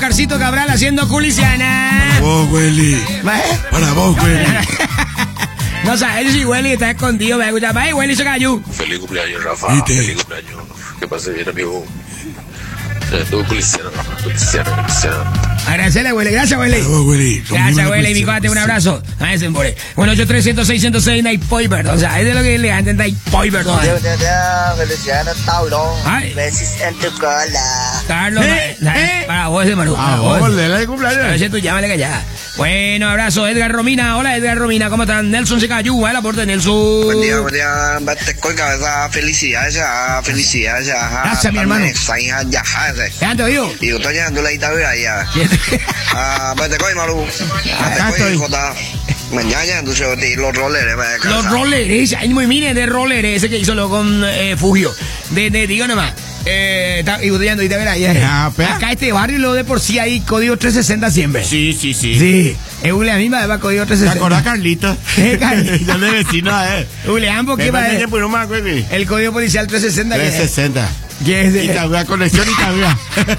Oscarcito Cabral haciendo Culiciana. Para vos, Welly. Para vos, Welly. No sabes si Welly está escondido, me escucha. Ay, Welly se cayó. Feliz cumpleaños, Rafa. ¿Viste? Feliz cumpleaños. Que pase bien, amigo. Todo Culiciana. Agradecerle, Welly. Gracias, Welly. Para vos, Welly. Gracias, Welly. Mi cuate, un abrazo. A ese, more. 1-800-606-106 Night Poiver. O sea, es de lo que le hacen Night Poiver. Feliciano Tauro. Ay. Besis en tu cola. Carlos, para vos, hermano. A vos, le da el cumpleaños. A veces tú llámale que ya. Bueno, abrazo, Edgar Romina. Hola, Edgar Romina, ¿cómo están? Nelson se cayó, el aporte de Nelson. Buen día. Bate con cabeza. Felicidades ya. Felicidades ya. Gracias, mi hermano. ¿Qué han te oído? Y estoy llegando la Italia ya. Bate con Maru. Bate con Jota. Mañana, entonces, los rollers. Los rollers, ay, muy miren de roller ese que hizo lo con Fugio. Digo nomás. Y botellando, y te verás. Acá este barrio lo de por sí hay código 360 siempre. Sí. Sí, es una misma de código 360. ¿Te acordás, Carlito? Ya de vecino a él. Julián, ¿por qué va a el código policial 360? 360. ¿Qué es? Y te conexión y te